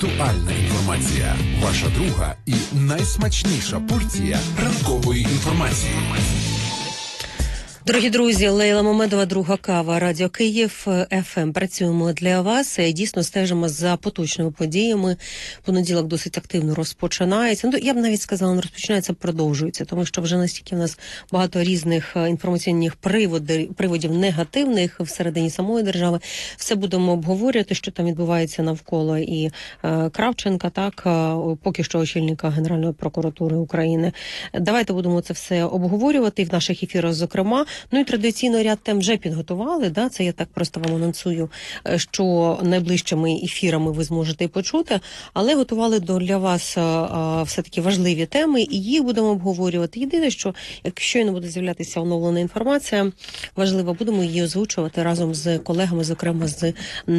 Актуальна інформація. Ваша друга і найсмачніша порція ранкової інформації. Дорогі друзі, Лейла Мамедова, друга кава, Радіо Київ, ФМ. Працюємо для вас і дійсно стежимо за поточними подіями. Понеділок досить активно розпочинається. Ну, я б навіть сказала, не розпочинається, продовжується, тому що вже настільки в нас багато різних інформаційних приводів негативних всередині самої держави. Все будемо обговорювати, що там відбувається навколо і Кравченка, так, поки що очільника Генеральної прокуратури України. Давайте будемо це все обговорювати в наших ефірах, зокрема. Ну і традиційно ряд тем вже підготували, да, це я так просто вам анонсую, що найближчими ефірами ви зможете і почути, але готували для вас все-таки важливі теми, і їх будемо обговорювати. Єдине, що якщо не буде з'являтися оновлена інформація важлива, будемо її озвучувати разом з колегами, зокрема з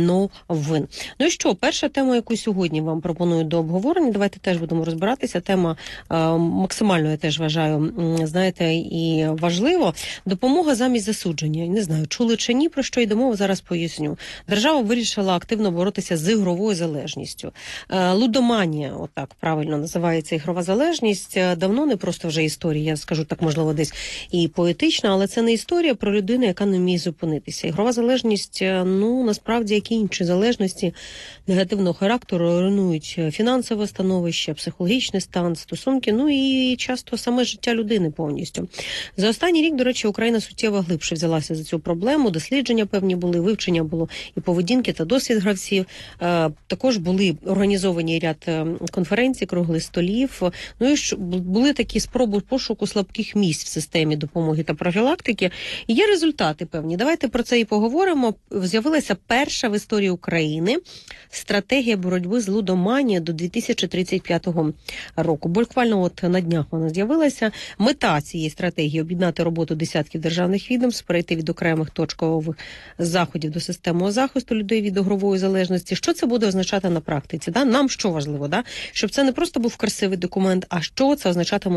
новин. Ну і що, перша тема, яку сьогодні вам пропоную до обговорення, давайте теж будемо розбиратися. Тема максимально, я теж вважаю, знаєте, і важливо. Допомога замість засудження. Не знаю, чули чи ні, про що йде мова, зараз поясню. Держава вирішила активно боротися з ігровою залежністю. Лудоманія, отак правильно називається ігрова залежність, давно не просто вже історія, я скажу так, можливо, десь і поетична, але це не історія про людину, яка не вміє зупинитися. Ігрова залежність, ну, насправді, як і інші залежності негативного характеру, руйнують фінансове становище, психологічний стан, стосунки, ну і часто саме життя людини повністю. За останній рік, до речі, Україна суттєво глибше взялася за цю проблему, дослідження певні були, вивчення було і поведінки та досвід гравців. Також були організовані ряд конференцій, круглих столів. Ну і були такі спроби пошуку слабких місць в системі допомоги та профілактики. І є результати певні. Давайте про це і поговоримо. З'явилася перша в історії України стратегія боротьби з лудоманією до 2035 року. Буквально от на днях вона з'явилася. Мета цієї стратегії – об'єднати роботу десятків державних відомств, перейти від окремих точкових заходів до системного захисту людей від ігрової залежності. Що це буде означати на практиці? Да? Нам що важливо? Да? Щоб це не просто був красивий документ, а що це означатиме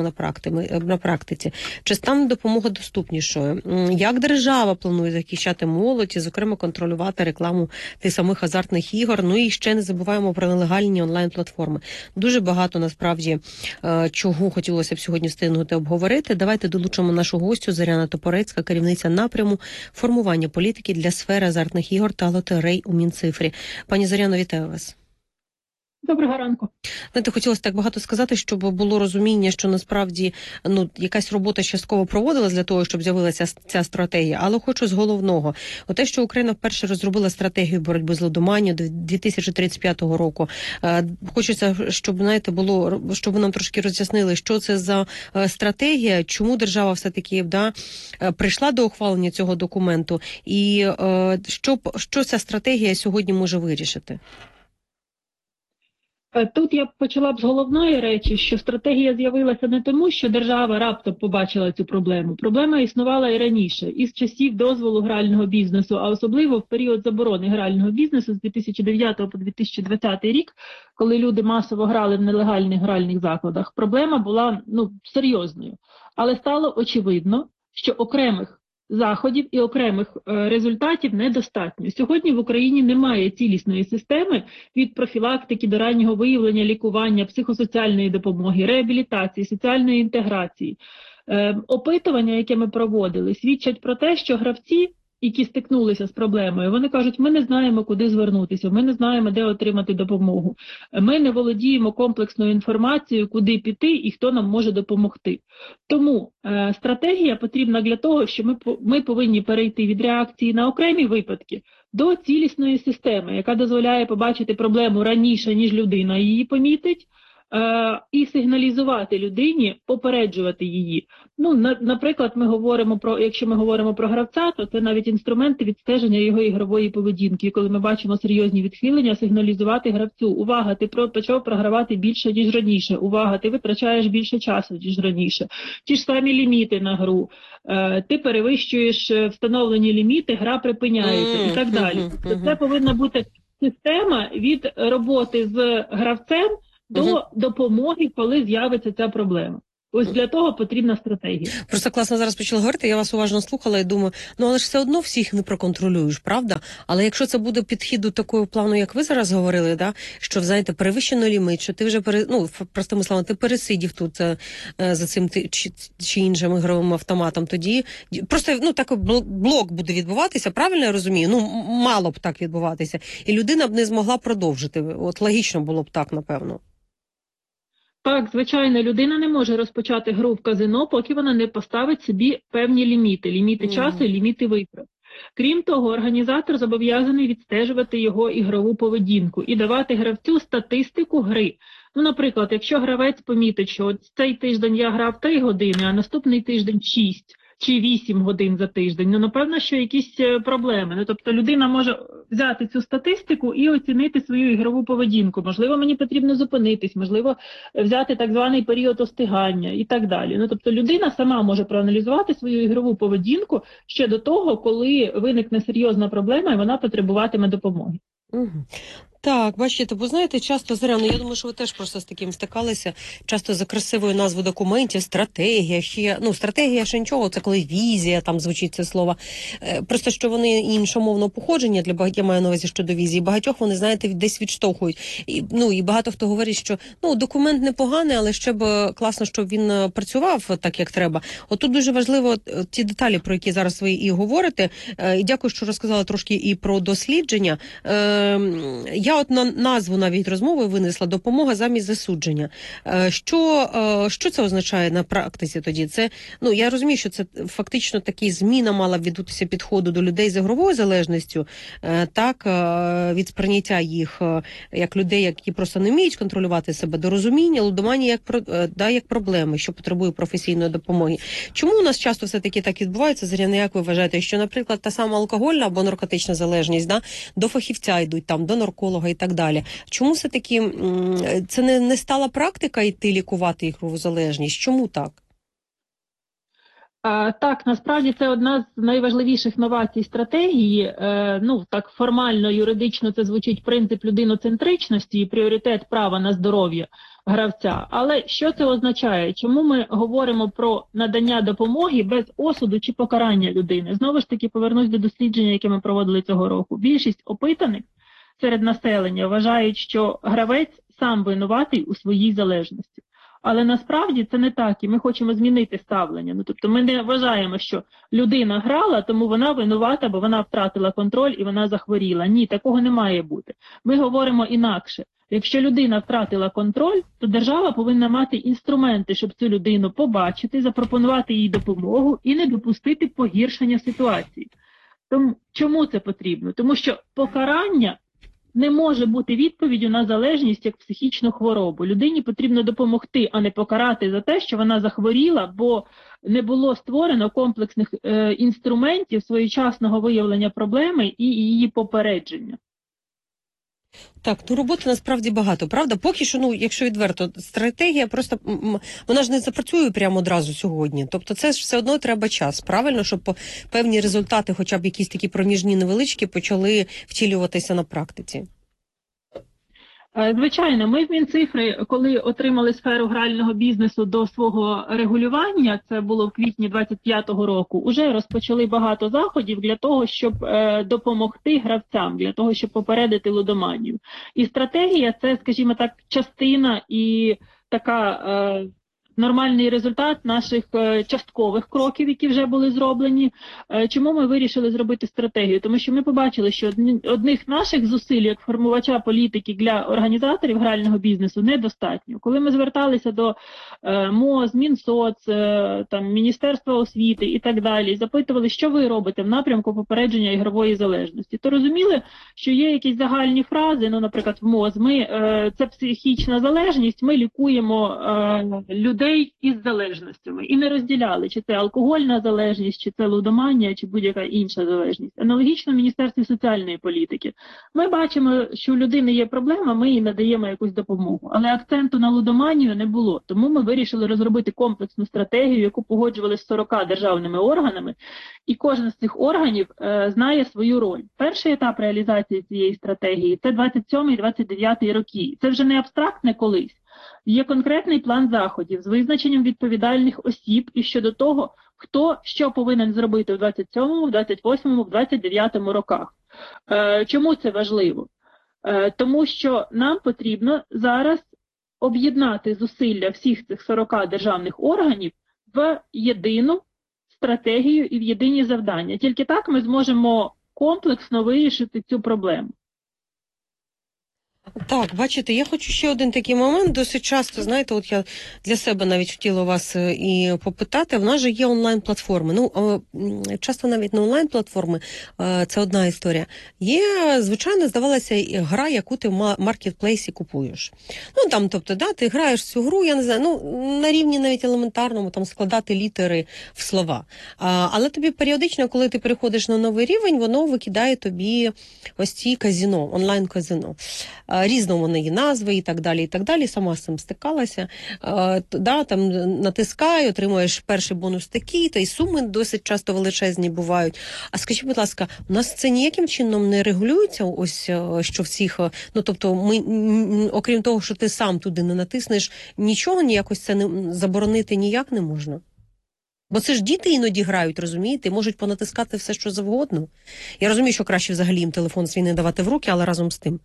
на практиці? Чи стане допомога доступнішою? Як держава планує захищати молодь і, зокрема, контролювати рекламу тих самих азартних ігор? Ну і ще не забуваємо про нелегальні онлайн-платформи. Дуже багато, насправді, чого хотілося б сьогодні встигнути обговорити. Давайте долучимо нашу гостю Зоряна Топорецька, керівниця напряму формування політики для сфери азартних ігор та лотерей у Мінцифрі. Пані Зоряно, вітаю вас. Доброго ранку. Знаєте, хотілося так багато сказати, щоб було розуміння, що насправді якась робота частково проводилась для того, щоб з'явилася ця стратегія, але хочу з головного. Те, що Україна вперше розробила стратегію боротьби з лудоманією до 2035 року. Хочеться, щоб, знаєте, щоб ви нам трошки роз'яснили, що це за стратегія, чому держава все-таки прийшла до ухвалення цього документу і що ця стратегія сьогодні може вирішити? Тут я почала б з головної речі, що стратегія з'явилася не тому, що держава раптом побачила цю проблему. Проблема існувала і раніше, із часів дозволу грального бізнесу, а особливо в період заборони грального бізнесу з 2009 по 2020 рік, коли люди масово грали в нелегальних гральних закладах. Проблема була серйозною, але стало очевидно, що окремих заходів і окремих результатів недостатньо. Сьогодні в Україні немає цілісної системи від профілактики до раннього виявлення, лікування, психосоціальної допомоги, реабілітації, соціальної інтеграції. Опитування, яке ми проводили, свідчать про те, що гравці, які стикнулися з проблемою, вони кажуть, ми не знаємо, куди звернутися, ми не знаємо, де отримати допомогу. Ми не володіємо комплексною інформацією, куди піти і хто нам може допомогти. Тому стратегія потрібна для того, що ми повинні перейти від реакції на окремі випадки до цілісної системи, яка дозволяє побачити проблему раніше, ніж людина її помітить, і сигналізувати людині, попереджувати її. Наприклад, якщо ми говоримо про гравця, то це навіть інструменти відстеження його ігрової поведінки. Коли ми бачимо серйозні відхилення, сигналізувати гравцю. Увага, ти почав програвати більше, ніж раніше. Увага, ти витрачаєш більше часу, ніж раніше. Ті ж самі ліміти на гру. Ти перевищуєш встановлені ліміти, гра припиняється і так далі. Це повинна бути система від роботи з гравцем до допомоги, коли з'явиться ця проблема. Ось для того потрібна стратегія. Просто класно зараз почали говорити, я вас уважно слухала і думаю, ну але ж все одно всіх не проконтролюєш, правда? Але якщо це буде підхід до такого плану, як ви зараз говорили, да, що, знаєте, перевищено лімит, що ти вже, простими словами, ти пересидів тут за цим чи іншим ігровим автоматом, тоді просто, такий блок буде відбуватися, правильно я розумію? Мало б так відбуватися. І людина б не змогла продовжити. От логічно було б так, напевно. Так, звичайно, людина не може розпочати гру в казино, поки вона не поставить собі певні ліміти часу і ліміти витрат. Крім того, організатор зобов'язаний відстежувати його ігрову поведінку і давати гравцю статистику гри. Наприклад, якщо гравець помітить, що цей тиждень я грав 3 години, а наступний тиждень 6 чи 8 годин за тиждень, напевно, що якісь проблеми. Тобто людина може взяти цю статистику і оцінити свою ігрову поведінку. Можливо, мені потрібно зупинитись, можливо, взяти так званий період остигання і так далі. Тобто людина сама може проаналізувати свою ігрову поведінку ще до того, коли виникне серйозна проблема і вона потребуватиме допомоги. Угу. Так, бачите, бо знаєте, часто, Зоряно, я думаю, що ви теж просто з таким стикалися, часто за красивою назвою документів, стратегія, стратегія ще нічого, це коли візія, там звучить це слово, просто що вони іншомовного походження, для багатьох, я маю на увазі щодо візії, багатьох вони, знаєте, десь відштовхують, і багато хто говорить, що, документ непоганий, але ще б класно, щоб він працював так, як треба. Отут дуже важливо ті деталі, про які зараз ви і говорите, і дякую, що розказали трошки і про дослідження. Я от на назву навіть розмови винесла «Допомога замість засудження». Що це означає на практиці тоді? Це, я розумію, що це фактично такі зміна мала відбутися підходу до людей з ігровою залежністю, так, від сприйняття їх як людей, які просто не вміють контролювати себе, до розуміння лудоманії як проблеми, що потребує професійної допомоги. Чому у нас часто все-таки так відбувається, Зоряна, як ви вважаєте, що, наприклад, та сама алкогольна або наркотична залежність, до фахівця йдуть, там, до нарколога і так далі. Чому все-таки це не стала практика йти лікувати ігрову залежність? Чому так? Так, насправді це одна з найважливіших новацій стратегії. Так формально, юридично це звучить принцип людиноцентричності і пріоритет права на здоров'я гравця. Але що це означає? Чому ми говоримо про надання допомоги без осуду чи покарання людини? Знову ж таки, повернусь до дослідження, яке ми проводили цього року. Більшість опитаних серед населення вважають, що гравець сам винуватий у своїй залежності. Але насправді це не так, і ми хочемо змінити ставлення. Тобто ми не вважаємо, що людина грала, тому вона винувата, бо вона втратила контроль і вона захворіла. Ні, такого не має бути. Ми говоримо інакше. Якщо людина втратила контроль, то держава повинна мати інструменти, щоб цю людину побачити, запропонувати їй допомогу і не допустити погіршення ситуації. Тому чому це потрібно? Тому що покарання не може бути відповіддю на залежність як психічну хворобу. Людині потрібно допомогти, а не покарати за те, що вона захворіла, бо не було створено комплексних інструментів своєчасного виявлення проблеми і її попередження. Так, роботи насправді багато, правда? Поки що, якщо відверто, стратегія просто, вона ж не запрацює прямо одразу сьогодні. Тобто це ж все одно треба час, правильно? Щоб певні результати, хоча б якісь такі проміжні невеличкі, почали втілюватися на практиці. Звичайно, ми в Мінцифри, коли отримали сферу грального бізнесу до свого регулювання, це було в квітні 25-го року, уже розпочали багато заходів для того, щоб допомогти гравцям, для того, щоб попередити лудоманію. І стратегія – це, скажімо так, частина і така нормальний результат наших часткових кроків, які вже були зроблені. Чому ми вирішили зробити стратегію? Тому що ми побачили, що одних наших зусиль, як формувача політики для організаторів грального бізнесу, недостатньо. Коли ми зверталися до МОЗ, Мінсоц, Міністерства освіти і так далі, запитували, що ви робите в напрямку попередження ігрової залежності, то розуміли, що є якісь загальні фрази, наприклад, в МОЗ, це психічна залежність, ми лікуємо людей із залежностями. І не розділяли, чи це алкогольна залежність, чи це лудоманія, чи будь-яка інша залежність. Аналогічно в Міністерстві соціальної політики. Ми бачимо, що у людини є проблема, ми їй надаємо якусь допомогу. Але акценту на лудоманію не було. Тому ми вирішили розробити комплексну стратегію, яку погоджували з 40 державними органами. І кожен з цих органів знає свою роль. Перший етап реалізації цієї стратегії – це 27-29 роки. Це вже не абстрактне колись. Є конкретний план заходів з визначенням відповідальних осіб і щодо того, хто що повинен зробити в 27-му, в 28-му, в 29-му роках. Чому це важливо? Тому що нам потрібно зараз об'єднати зусилля всіх цих 40 державних органів в єдину стратегію і в єдині завдання. Тільки так ми зможемо комплексно вирішити цю проблему. Так, бачите, я хочу ще один такий момент. Досить часто, знаєте, от я для себе навіть хотіла вас і попитати. В нас же є онлайн-платформи. Ну, часто навіть не онлайн-платформи, це одна історія. Є, звичайно, здавалося, гра, яку ти в маркетплейсі купуєш. Ну, там, тобто, да, ти граєш цю гру, я не знаю, ну, на рівні навіть елементарному, там, складати літери в слова. Але тобі періодично, коли ти переходиш на новий рівень, воно викидає тобі ось ці казино, онлайн-казино. Різно вони є назви і так далі, сама з цим стикалася. Там натискай, отримуєш перший бонус такий, та й суми досить часто величезні бувають. А скажіть, будь ласка, у нас це ніяким чином не регулюється, ось що всіх, ну тобто ми, окрім того, що ти сам туди не натиснеш, нічого ніякось це не заборонити ніяк не можна? Бо це ж діти іноді грають, розумієте, можуть понатискати все, що завгодно. Я розумію, що краще взагалі їм телефон свій не давати в руки, але разом з тим.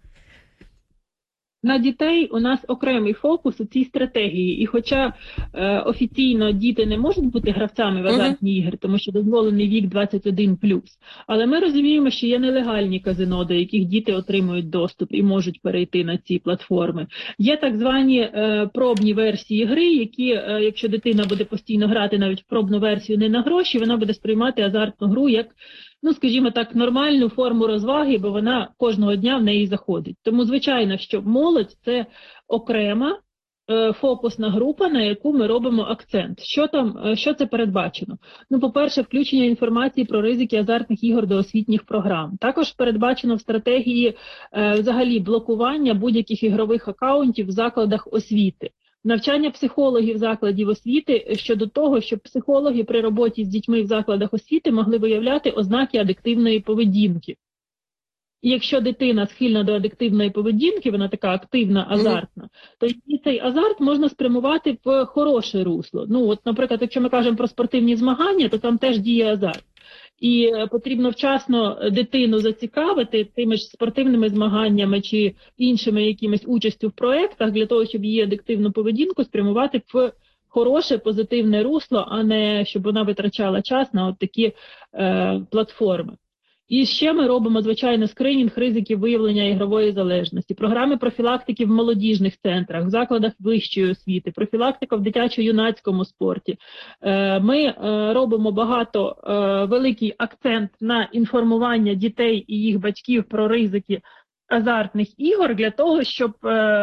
На дітей у нас окремий фокус у цій стратегії. І хоча офіційно діти не можуть бути гравцями в азартні ігри, тому що дозволений вік 21+, але ми розуміємо, що є нелегальні казино, до яких діти отримують доступ і можуть перейти на ці платформи. Є так звані пробні версії гри, які, якщо дитина буде постійно грати навіть в пробну версію не на гроші, вона буде сприймати азартну гру як, ну, скажімо так, нормальну форму розваги, бо вона кожного дня в неї заходить. Тому, звичайно, що молодь – це окрема фокусна група, на яку ми робимо акцент. Що це передбачено? Ну, по-перше, включення інформації про ризики азартних ігор до освітніх програм. Також передбачено в стратегії взагалі блокування будь-яких ігрових акаунтів в закладах освіти. Навчання психологів закладів освіти щодо того, щоб психологи при роботі з дітьми в закладах освіти могли виявляти ознаки адиктивної поведінки. І якщо дитина схильна до адиктивної поведінки, вона така активна, азартна, то цей азарт можна спрямувати в хороше русло. Ну, от, наприклад, якщо ми кажемо про спортивні змагання, то там теж діє азарт. І потрібно вчасно дитину зацікавити тими ж спортивними змаганнями чи іншими якимись участю в проєктах для того, щоб її адиктивну поведінку спрямувати в хороше, позитивне русло, а не щоб вона витрачала час на от такі платформи. І ще ми робимо, звичайно, скринінг ризиків виявлення ігрової залежності, програми профілактики в молодіжних центрах, в закладах вищої освіти, профілактика в дитячо-юнацькому спорті. Ми робимо великий акцент на інформування дітей і їх батьків про ризики азартних ігор для того, щоб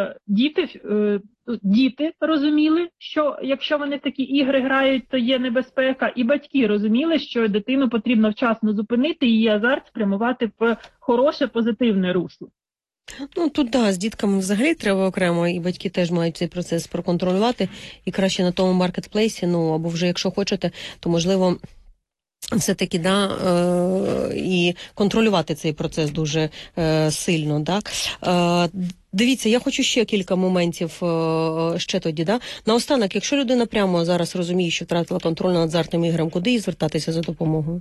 діти розуміли, що якщо вони в такі ігри грають, то є небезпека, і батьки розуміли, що дитину потрібно вчасно зупинити і її азарт спрямувати в хороше, позитивне русло. Ну, тут, да, з дітками взагалі треба окремо, і батьки теж мають цей процес проконтролювати, і краще на тому маркетплейсі, ну, або вже, якщо хочете, то, можливо, все-таки, да, і контролювати цей процес дуже сильно, так. Дивіться, я хочу ще кілька моментів ще тоді, да. Наостанок, якщо людина прямо зараз розуміє, що втратила контроль над азартними іграми, куди їй звертатися за допомогою?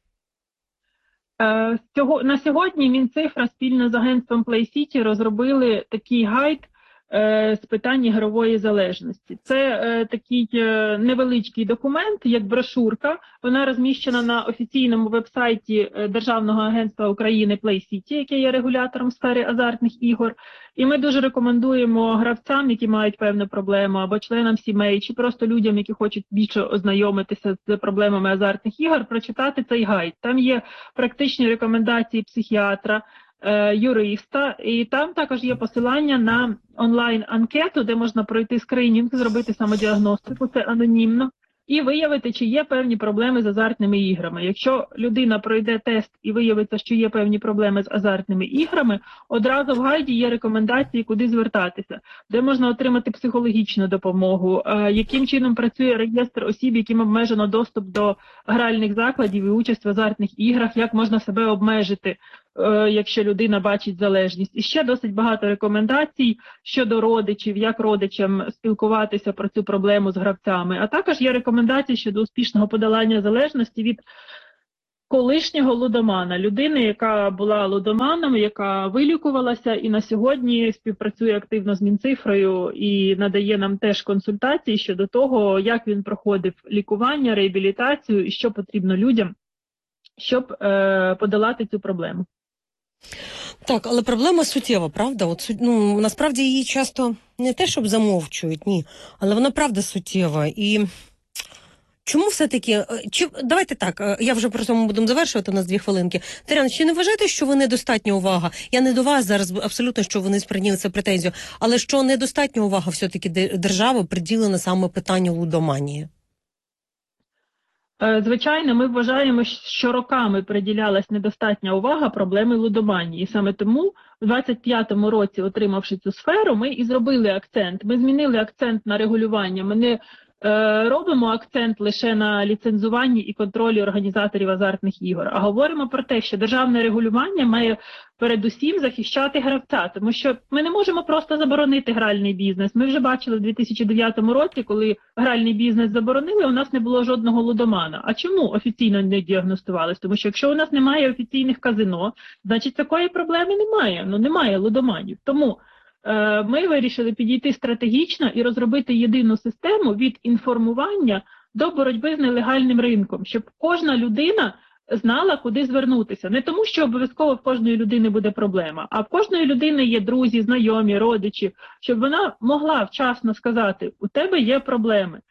На сьогодні Мінцифра спільно з агентством PlayCity розробили такий гайд з питань ігрової залежності. Це такий невеличкий документ, як брошурка. Вона розміщена на офіційному веб-сайті Державного агентства України PlayCity, яке є регулятором в сфері азартних ігор. І ми дуже рекомендуємо гравцям, які мають певну проблему, або членам сімей, чи просто людям, які хочуть більше ознайомитися з проблемами азартних ігор, прочитати цей гайд. Там є практичні рекомендації психіатра, юриста, і там також є посилання на онлайн-анкету, де можна пройти скринінг, зробити самодіагностику, це анонімно, і виявити, чи є певні проблеми з азартними іграми. Якщо людина пройде тест і виявиться, що є певні проблеми з азартними іграми, одразу в гайді є рекомендації, куди звертатися, де можна отримати психологічну допомогу, яким чином працює реєстр осіб, яким обмежено доступ до гральних закладів і участь в азартних іграх, як можна себе обмежити якщо людина бачить залежність. І ще досить багато рекомендацій щодо родичів, як родичам спілкуватися про цю проблему з гравцями. А також є рекомендації щодо успішного подолання залежності від колишнього лудомана, людини, яка була лудоманом, яка вилікувалася і на сьогодні співпрацює активно з Мінцифрою і надає нам теж консультації щодо того, як він проходив лікування, реабілітацію і що потрібно людям, щоб подолати цю проблему. Так, але проблема суттєва, правда? От, насправді її часто не те, щоб замовчують, ні, але вона правда суттєва. І чому все-таки, давайте так, я вже про цьому будемо завершувати, у нас 2 хвилинки. Тетяна, чи не вважаєте, що ви недостатня увага? Я не до вас зараз абсолютно, що вони сприйняли це претензію, але що недостатня увага все-таки держави приділена саме питанню лудоманії? Звичайно, ми вважаємо, що роками приділялась недостатня увага проблеми лудоманії. І саме тому у 25-му році, отримавши цю сферу, ми і зробили акцент. Ми змінили акцент на регулювання. Ми не робимо акцент лише на ліцензуванні і контролі організаторів азартних ігор, а говоримо про те, що державне регулювання має передусім захищати гравця, тому що ми не можемо просто заборонити гральний бізнес. Ми вже бачили в 2009 році, коли гральний бізнес заборонили, у нас не було жодного лудомана. А чому офіційно не діагностувались? Тому що якщо у нас немає офіційних казино, значить такої проблеми немає. Немає лудоманів. Тому ми вирішили підійти стратегічно і розробити єдину систему від інформування до боротьби з нелегальним ринком, щоб кожна людина знала, куди звернутися. Не тому, що обов'язково в кожної людини буде проблема, а в кожної людини є друзі, знайомі, родичі, щоб вона могла вчасно сказати, у тебе є проблеми,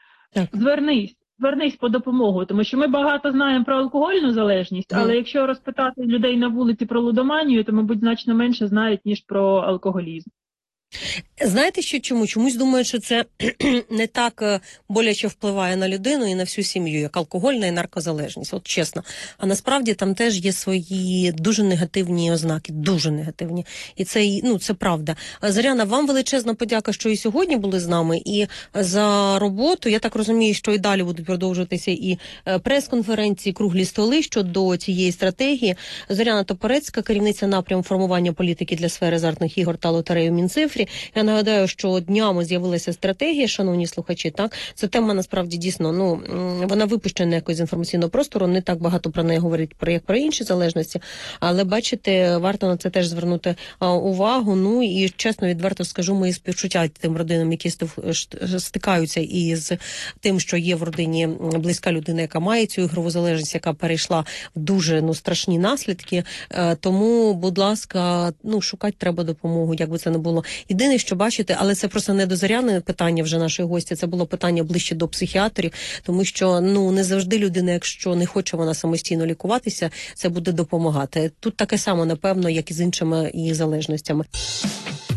звернись по допомогу, тому що ми багато знаємо про алкогольну залежність, але якщо розпитати людей на вулиці про лудоманію, то, мабуть, значно менше знають, ніж про алкоголізм. Знаєте, що чому? Чомусь думаю, що це не так боляче впливає на людину і на всю сім'ю, як алкогольна і наркозалежність, от чесно. А насправді там теж є свої дуже негативні ознаки, дуже негативні. І це правда. Зоряна, вам величезна подяка, що і сьогодні були з нами, і за роботу. Я так розумію, що і далі будуть продовжуватися і прес-конференції, круглі столи щодо цієї стратегії. Зоряна Топорецька, керівниця напряму формування політики для сфери азартних ігор та лотереї в Мінцифрі. Я нагадаю, що днями з'явилася стратегія, шановні слухачі, так? Це тема, насправді, дійсно, вона випущена якось з інформаційного простору, не так багато про неї говорять, як про інші залежності, але, бачите, варто на це теж звернути увагу, і, чесно, відверто скажу, мої співчуття тим родинам, які стикаються із тим, що є в родині близька людина, яка має цю ігрову залежність, яка перейшла в дуже, страшні наслідки, тому, будь ласка, шукати треба допомогу, як би це не було. Єдине, що бачите, але це просто не до Зоряни питання вже нашої гості, це було питання ближче до психіатрів, тому що, не завжди людина, якщо не хоче вона самостійно лікуватися, це буде допомагати. Тут таке саме, напевно, як і з іншими її залежностями.